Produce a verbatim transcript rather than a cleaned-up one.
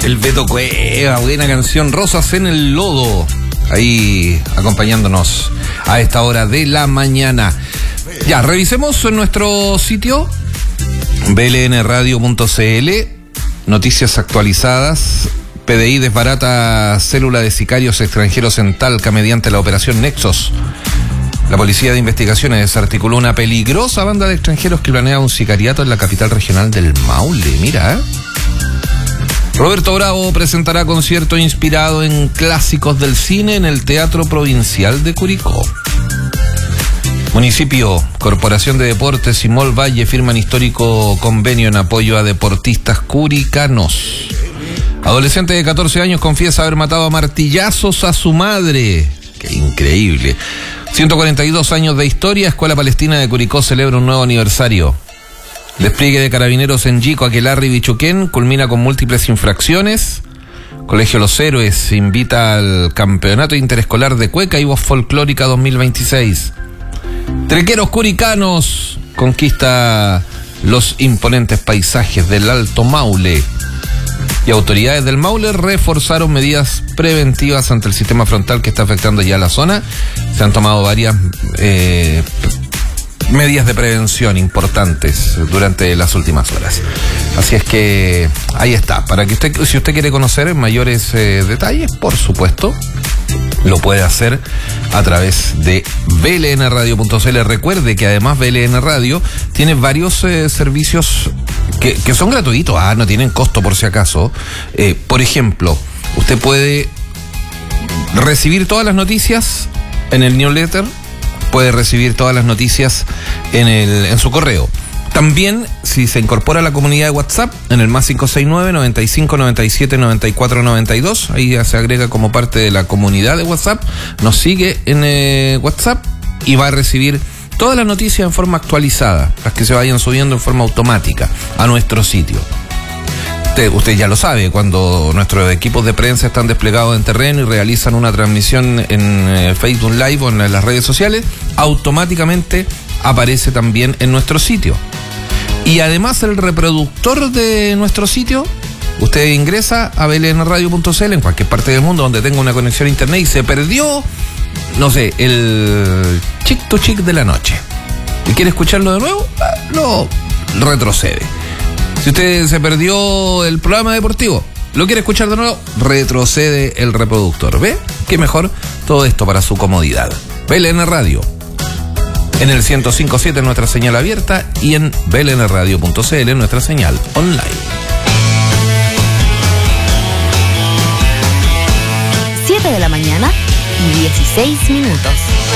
El Beto Cueva, buena canción, Rosas en el Lodo, ahí acompañándonos a esta hora de la mañana. Ya, revisemos en nuestro sitio b l n radio punto c l, noticias actualizadas. P D I desbarata célula de sicarios extranjeros en Talca mediante la operación Nexos. La Policía de Investigaciones desarticuló una peligrosa banda de extranjeros que planea un sicariato en la capital regional del Maule. Mira, ¿eh? Roberto Bravo presentará concierto inspirado en clásicos del cine en el Teatro Provincial de Curicó. Municipio, Corporación de Deportes y Mall Valle firman histórico convenio en apoyo a deportistas curicanos. Adolescente de catorce años confiesa haber matado a martillazos a su madre. ¡Qué increíble! ciento cuarenta y dos años de historia, Escuela Palestina de Curicó celebra un nuevo aniversario. Despliegue de carabineros en Yico, Aquelarre y Bichuquén culmina con múltiples infracciones. Colegio Los Héroes invita al Campeonato Interescolar de Cueca y Voz Folclórica dos mil veintiséis. Trequeros curicanos conquista los imponentes paisajes del Alto Maule. Y autoridades del Maule reforzaron medidas preventivas ante el sistema frontal que está afectando ya la zona. Se han tomado varias eh, medidas de prevención importantes durante las últimas horas. Así es que ahí está. Para que usted, si usted quiere conocer mayores eh, detalles, por supuesto, lo puede hacer a través de b l n radio punto c l. Recuerde que además B L N Radio tiene varios eh, servicios que, que son gratuitos, ah, no tienen costo por si acaso. Eh, por ejemplo, usted puede recibir todas las noticias en el newsletter, puede recibir todas las noticias en, el, en su correo. También, si se incorpora a la comunidad de WhatsApp, en el más cinco seis nueve, noventa y cinco, noventa y siete, noventa y cuatro, noventa y dos, ahí ya se agrega como parte de la comunidad de WhatsApp, nos sigue en eh, WhatsApp y va a recibir todas las noticias en forma actualizada, las que se vayan subiendo en forma automática a nuestro sitio. Usted, usted ya lo sabe, cuando nuestros equipos de prensa están desplegados en terreno y realizan una transmisión en eh, Facebook Live o en las redes sociales, automáticamente aparece también en nuestro sitio. Y además el reproductor de nuestro sitio, usted ingresa a b l n radio punto c l en cualquier parte del mundo donde tenga una conexión a internet y se perdió, no sé, el chic to chic de la noche y quiere escucharlo de nuevo, lo retrocede. Si usted se perdió el programa deportivo, lo quiere escuchar de nuevo, retrocede el reproductor. ¿Ve? Qué mejor todo esto para su comodidad. B L N Radio. En el ciento cinco punto siete nuestra señal abierta y en b l n radio punto c l nuestra señal online. siete de la mañana y dieciséis minutos.